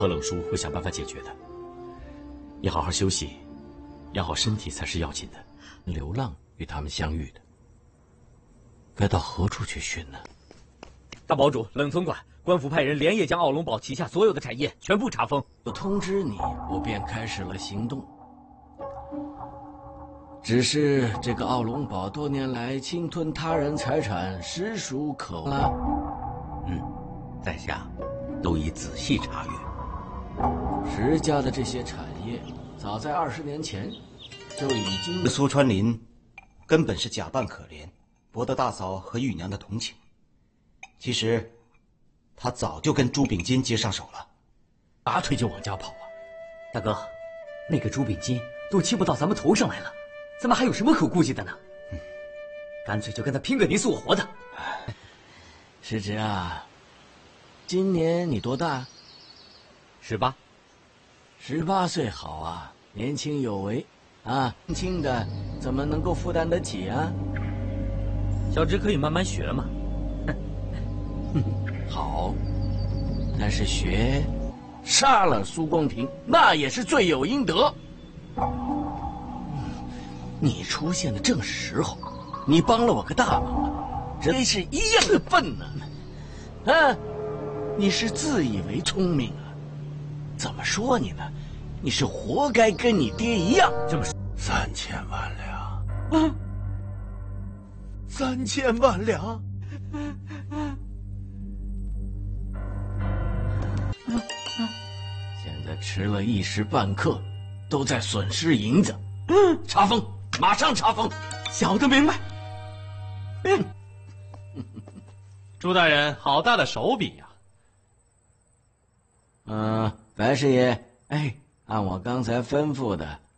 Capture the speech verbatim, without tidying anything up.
何冷叔会想办法解决的。你好好休息，养好身体才是要紧的。流浪与他们相遇的，该到何处去寻呢？ 大堡主，冷村管官府派人连夜将奥龙堡旗下所有的产业全部查封。 我通知你，我便开始了行动。只是这个奥龙堡多年来侵吞他人财产，实属可恶。 嗯，在下都已仔细查阅。 石家的这些产业，早在二十年前就已经…… 苏川林根本是假扮可怜，博得大嫂和玉娘的同情。其实，他早就跟朱秉金接上手了， 拔腿就往家跑啊！ 大哥，那个朱秉金都欺负到咱们头上来了，咱们还有什么可顾忌的呢？嗯，干脆就跟他拼个你死我活的。 师侄啊，今年你多大？ 十八。 十八岁好啊，年轻有为啊，年轻的怎么能够负担得起啊？ 小侄可以慢慢学嘛。 好，但是学杀了苏公平，那也是罪有应得。你出现的正是时候，你帮了我个大忙啊，人是一样的笨呢。啊，你是自以为聪明啊？怎么说你呢？你是活该跟你爹一样这么。 三千万两啊！三千万两！ 现在迟了一时半刻，都在损失银子。嗯，查封，马上查封。 小的明白。 嗯， 朱大人，好大的手笔呀！ 嗯、呃，白师爷，哎，按我刚才吩咐的，